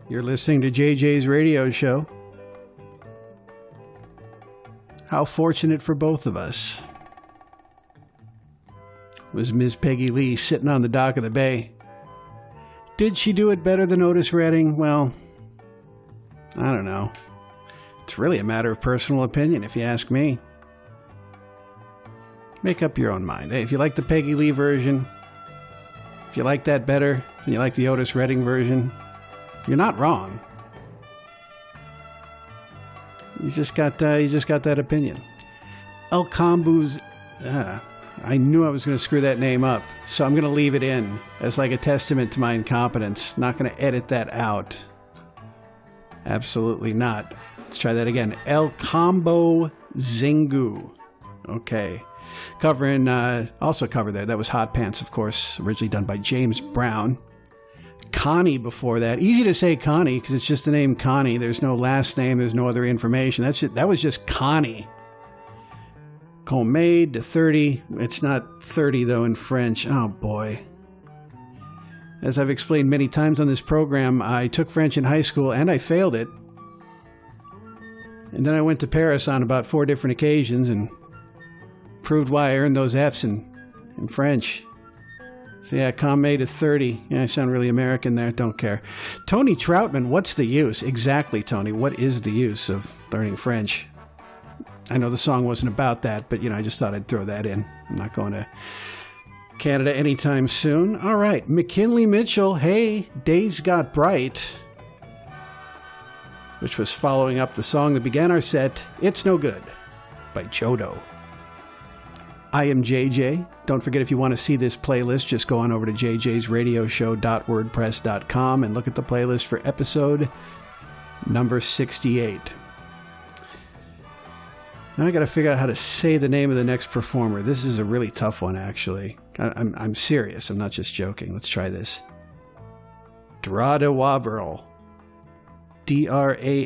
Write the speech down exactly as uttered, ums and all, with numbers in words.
You're listening to J J's radio show. How fortunate for both of us. Was Miz Peggy Lee sitting on the dock of the bay. Did she do it better than Otis Redding? Well, I don't know. It's really a matter of personal opinion, if you ask me. Make up your own mind. Hey, if you like the Peggy Lee version, if you like that better than you like the Otis Redding version, you're not wrong. You just got uh, you just got that opinion. El Cambu's. Uh, I knew I was going to screw that name up, so I'm going to leave it in as like a testament to my incompetence. Not going to edit that out. Absolutely not. Let's try that again. El Combo Zingu. Okay. Covering, uh, also covered there. That was Hot Pants, of course, originally done by James Brown. Connie before that. Easy to say Connie because it's just the name Connie. There's no last name. There's no other information. That's it. That was just Connie. Homemade to thirty. It's not thirty, though, in French. Oh, boy. As I've explained many times on this program, I took French in high school and I failed it. And then I went to Paris on about four different occasions and proved why I earned those F's in, in French. So yeah, Comé to thirty. Yeah, I sound really American there. Don't care. Tony Troutman, what's the use? Exactly, Tony. What is the use of learning French? I know the song wasn't about that, but, you know, I just thought I'd throw that in. I'm not going to Canada anytime soon. All right, McKinley Mitchell, hey, Days Got Bright, which was following up the song that began our set, It's No Good, by Jodo. I am J J. Don't forget, if you want to see this playlist, just go on over to j j's radio show dot wordpress dot com and look at the playlist for episode number sixty-eight. Now I got to figure out how to say the name of the next performer. This is a really tough one, actually. I, I'm, I'm serious. I'm not just joking. Let's try this. Drade Waberl. D R A